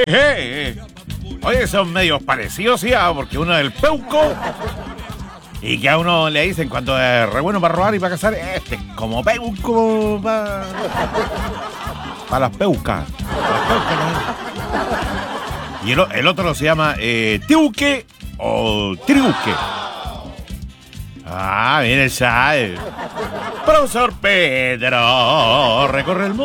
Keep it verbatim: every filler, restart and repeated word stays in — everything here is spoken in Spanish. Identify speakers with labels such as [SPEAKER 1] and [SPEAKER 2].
[SPEAKER 1] je. Oye, son medios parecidos, ¿sí? Ah, porque uno es el peuco. Y que a uno le dicen cuando es re bueno para robar y para cazar, este es como peuco para pa las peucas. Pa las peucas, ¿no? Y el, el otro se llama eh, tiuque o triuque. Ah, miren, sabe. Profesor Pedro recorre el mundo.